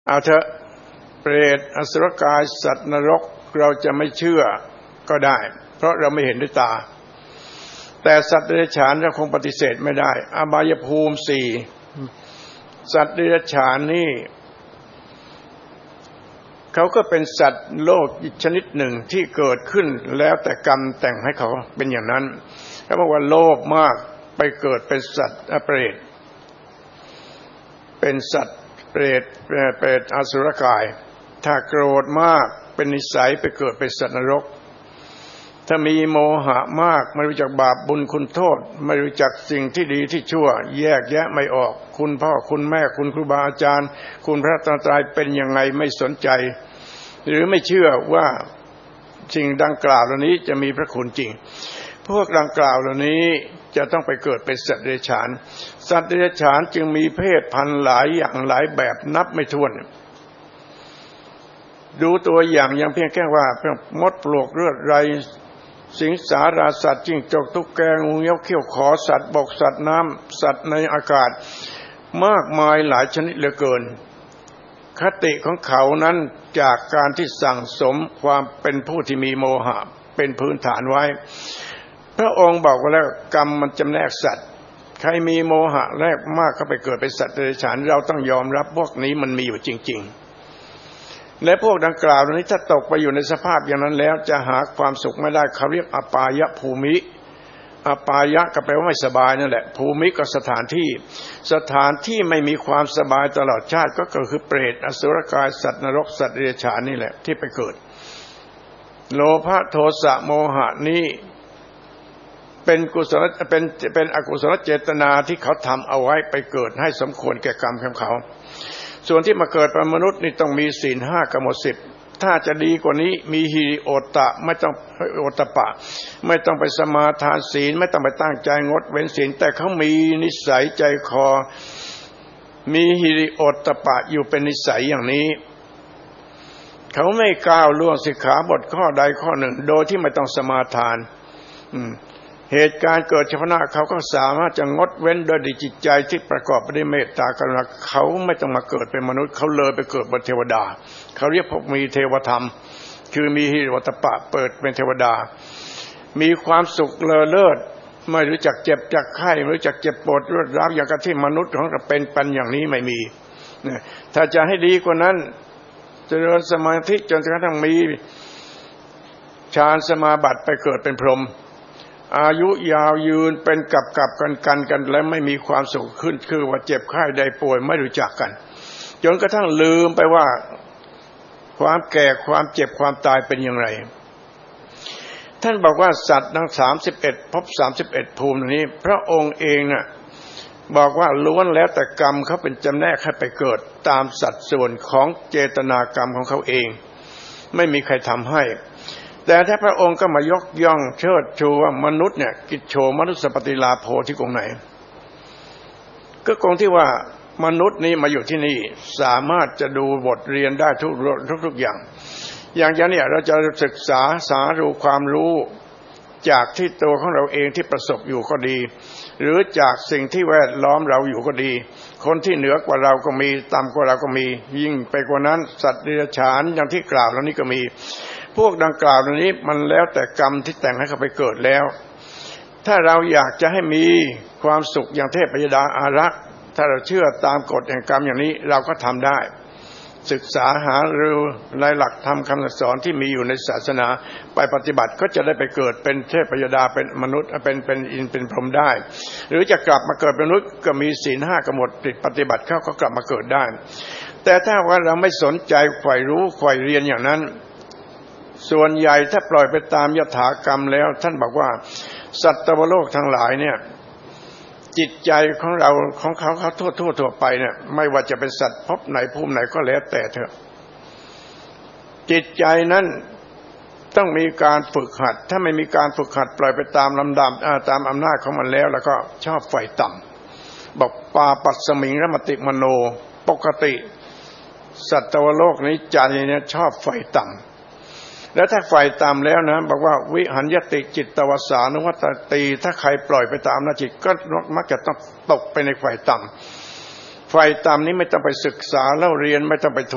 เอาเถอะเปรตอสุรกายสัตว์นรกเราจะไม่เชื่อก็ได้เพราะเราไม่เห็นด้วยตาแต่สัตว์เดรัจฉานเราคงปฏิเสธไม่ได้อบายภูมิ4สัตว์เดรัจฉานนี่เขาก็เป็นสัตว์โลกอีกชนิดหนึ่งที่เกิดขึ้นแล้วแต่กรรมแต่งให้เขาเป็นอย่างนั้นเขาบอกว่าโลภมากไปเกิดเป็นสัตว์เปรตเป็นสัตว์เปรตอสุรกายถ้าโกรธมากเป็นนิสัยไปเกิดเป็นสัตว์นรกถ้ามีโมหะมากไม่รู้จักบาปบุญคุณโทษไม่รู้จักสิ่งที่ดีที่ชั่วแยกแยะไม่ออกคุณพ่อคุณแม่คุณครูบาอาจารย์คุณพระรัตนตรัยเป็นยังไงไม่สนใจหรือไม่เชื่อว่าสิ่งดังกล่าวเหล่านี้จะมีพระคุณจริงพวกดังกล่าวเหล่านี้จะต้องไปเกิดเป็นสัตว์เดรัจฉานสัตว์เดรัจฉานจึงมีเพศพันธุ์หลายอย่างหลายแบบนับไม่ถ้วนดูตัวอย่างเพียงแค่ว่ามดปลวกเลือดไรสิงสาราสัตว์จิ้งจกตุ๊กแกงูเงี้ยวเขี้ยวขอสัตว์บกสัตว์น้ำสัตว์ในอากาศมากมายหลายชนิดเหลือเกินคติของเขานั้นจากการที่สั่งสมความเป็นผู้ที่มีโมหะเป็นพื้นฐานไว้พระองค์บอกว่าแล้วกรรมมันจำแนกสัตว์ใครมีโมหะแรกมากก็ไปเกิดเป็นสัตว์เดรัจฉานเราต้องยอมรับพวกนี้มันมีอยู่จริงๆและพวกดังกล่าวนี้ถ้าตกไปอยู่ในสภาพอย่างนั้นแล้วจะหาความสุขไม่ได้เขาเรียกอปายภูมิอปายะก็แปลว่าไม่สบายนั่นแหละภูมิก็สถานที่ไม่มีความสบายตลอดชาติก็คือเปรตอสุรกายสัตว์นรกสัตว์เดรัจฉานนี่แหละที่ไปเกิดโลภะโทสะโมหะนี้เป็นอกุศลเจตนาที่เขาทำเอาไว้ไปเกิดให้สมควรแก่กรรมของเขาส่วนที่มาเกิดเป็นมนุษย์นี่ต้องมีศีล5กับหมด10ถ้าจะดีกว่านี้มีหิริโอตตะไม่ต้องโอตตปะไม่ต้องไปสมาทานศีลไม่ต้องไปตั้งใจงดเว้นศีลแต่เขามีนิสัยใจคอมีหิริโอตตปะอยู่เป็นนิสัยอย่างนี้เขาไม่ก้าวล่วงสิกขาบทข้อใดข้อหนึ่งโดยที่ไม่ต้องสมาทานเหตุการณ์เกิดเฉพาะหน้าเขาก็สามารถจะงดเว้นโดยจิตใจที่ประกอบไปด้วยเมตตากรุณาเขาไม่ต้องมาเกิดเป็นมนุษย์เขาเลยไปเกิดเป็นเทวดาเขาเรียกพวกมีเทวธรรมคือมีหิริโอตตปะเปิดเป็นเทวดามีความสุขเลอเลิศไม่รู้จักเจ็บจักไข้ไม่รู้จักเจ็บปวดรวดร้าวอย่างกับที่มนุษย์ของเราเป็นปันอย่างนี้ไม่มีถ้าจะให้ดีกว่านั้นเจริญสมาธิจนกระทั่งมีฌานสมาบัติไปเกิดเป็นพรหมอายุยาวยืนเป็นกับกันและไม่มีความสุขขึ้นคือว่าเจ็บไข้ได้ป่วยไม่รู้จักกันจนกระทั่งลืมไปว่าความแก่ความเจ็บความตายเป็นอย่างไรท่านบอกว่าสัตว์ทั้ง31ภพ31ภูมินี้พระองค์เองน่ะบอกว่าล้วนแล้วแต่กรรมเขาเป็นจำแนกให้ไปเกิดตามสัดส่วนของเจตนากรรมของเขาเองไม่มีใครทำให้แต่ถ้าพระองค์ก็มายกย่องเชิดชูว่ามนุษย์เนี่ยกิจโฉมนุสปฏิลาโภที่ตรงไหนก็ตรงที่ว่ามนุษย์นี้มาอยู่ที่นี่สามารถจะดูบทเรียนได้ทุกอย่างอย่างนี้เราจะศึกษาสารู้ความรู้จากที่ตัวของเราเองที่ประสบอยู่ก็ดีหรือจากสิ่งที่แวดล้อมเราอยู่ก็ดีคนที่เหนือกว่าเราก็มีต่ำกว่าเราก็มียิ่งไปกว่านั้นสัตว์เดรัจฉานอย่างที่กล่าวแล้วนี้ก็มีพวกดังกล่าวนี้มันแล้วแต่กรรมที่แต่งให้เขาไปเกิดแล้วถ้าเราอยากจะให้มีความสุขอย่างเทพยดาอารักษ์ถ้าเราเชื่อตามกฎแห่งกรรมอย่างนี้เราก็ทำได้ศึกษาหารือรายหลักธรรมคำสอนที่มีอยู่ในศาสนาไปปฏิบัติก็จะได้ไปเกิดเป็นเทพยดาเป็นมนุษย์เป็นอินเป็นพรหมได้หรือจะกลับมาเกิดเป็นมนุษย์ก็มีศีล5กำหนดปฏิบัติเข้าก็กลับมาเกิดได้แต่ถ้าว่าเราไม่สนใจใฝ่รู้ใฝ่เรียนอย่างนั้นส่วนใหญ่ถ้าปล่อยไปตามยถากรรมแล้วท่านบอกว่าสัตวโลกทั้งหลายเนี่ยจิตใจของเราของเขาทั่วไปเนี่ยไม่ว่าจะเป็นสัตว์ภพไหนภูมิไหนก็แล้วแต่เถอะจิตใจนั้นต้องมีการฝึกหัดถ้าไม่มีการฝึกหัดปล่อยไปตามลำดับตามอำนาจของมันแล้วก็ชอบไฟต่ำบอกปาปัสสมิงรมติมโนปกติสัตวโลกนี้ใจเนี่ยชอบไฟต่ำแล้วถ้าไฟต่ำแล้วนะบอกว่าวิหัญญติจิตตวสานุวัตติถ้าใครปล่อยไปตามนะจิตก็มักจะต้องตกไปในไฟต่ำไฟต่ำนี้ไม่ต้องไปศึกษาเล่าเรียนไม่ต้องไป